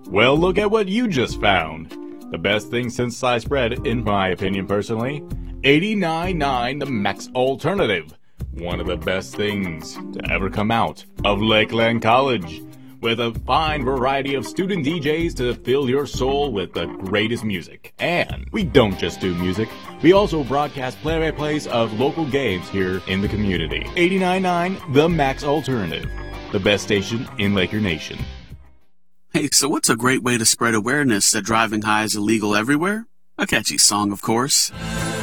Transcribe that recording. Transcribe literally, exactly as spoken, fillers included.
Well, look at what you just found. The best thing since sliced bread, in my opinion personally, eighty-nine point nine The Max Alternative. One of the best things to ever come out of Lakeland College. With a fine variety of student D Js to fill your soul with the greatest music. And we don't just do music, we also broadcast play-by-plays of local games here in the community. eighty-nine point nine The Max Alternative, the best station in Laker Nation. Hey, so what's a great way to spread awareness that driving high is illegal everywhere? A catchy song, of course.